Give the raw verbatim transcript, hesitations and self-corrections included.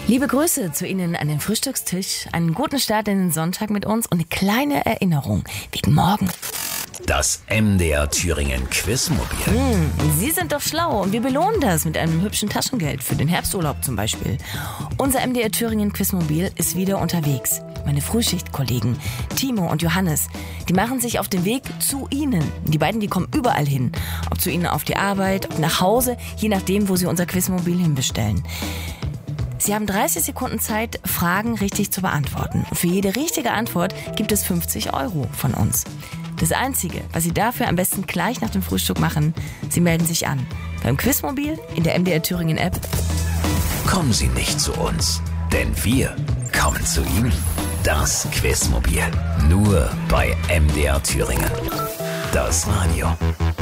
Liebe Grüße zu Ihnen an den Frühstückstisch, einen guten Start in den Sonntag mit uns und eine kleine Erinnerung wegen morgen. Das M D R Thüringen Quizmobil. Hm, Sie sind doch schlau und wir belohnen das mit einem hübschen Taschengeld für den Herbsturlaub zum Beispiel. Unser M D R Thüringen Quizmobil ist wieder unterwegs. Meine Frühschichtkollegen Timo und Johannes, die machen sich auf den Weg zu Ihnen. Die beiden, die kommen überall hin. Ob zu Ihnen auf die Arbeit, ob nach Hause, je nachdem, wo Sie unser Quizmobil hinbestellen. Sie haben dreißig Sekunden Zeit, Fragen richtig zu beantworten. Und für jede richtige Antwort gibt es fünfzig Euro von uns. Das Einzige, was Sie dafür am besten gleich nach dem Frühstück machen, Sie melden sich an. Beim Quizmobil, in der M D R Thüringen App. Kommen Sie nicht zu uns, denn wir kommen zu Ihnen. Das Quizmobil, nur bei M D R Thüringen. Das Radio.